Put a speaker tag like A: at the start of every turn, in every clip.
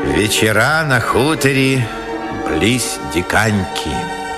A: Вечера на хуторе близ Диканьки.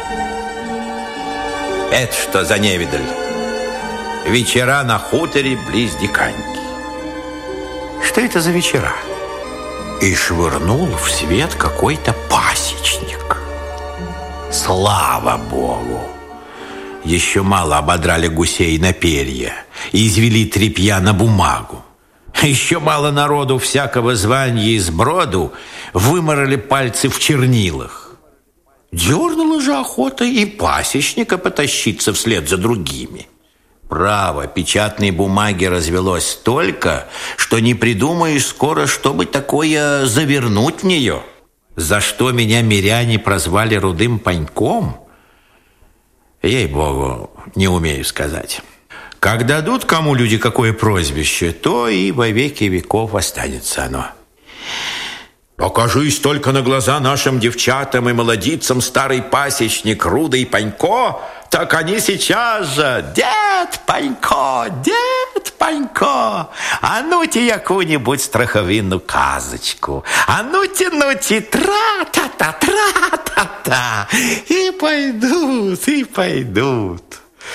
A: Это что за невидаль? Вечера на хуторе близ Диканьки. Что это за вечера? И швырнул в свет какой-то пасечник. Слава Богу! Еще мало ободрали гусей на перья и извели тряпья на бумагу. Еще мало народу всякого звания и сброду вымарали пальцы в чернилах. Дернула же охота и пасечника потащиться вслед за другими. Право, печатной бумаги развелось столько, что не придумаешь скоро, чтобы такое завернуть в нее. За что меня миряне прозвали рудым паньком, ей-богу, не умею сказать. Как дадут кому люди какое прозвище, то и во веки веков останется оно. Покажись только на глаза нашим девчатам и молодицам старый пасечник Рудый Панько, так они сейчас же: «Дед Панько, дед Панько, а ну-те яку-нибудь страховинную казочку, а ну-те, тра-та-та, тра-та-та». И пойдут, и пойдут.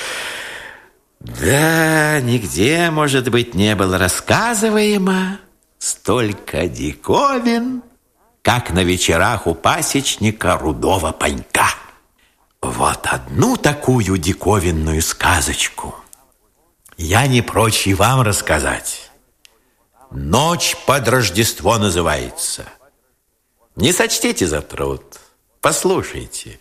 A: Да, нигде, может быть, не было рассказываемо столько диковин, как на вечерах у пасечника Рудого Панька. Вот одну такую диковинную сказочку я не прочь и вам рассказать. «Ночь под Рождество» называется. Не сочтите за труд, послушайте.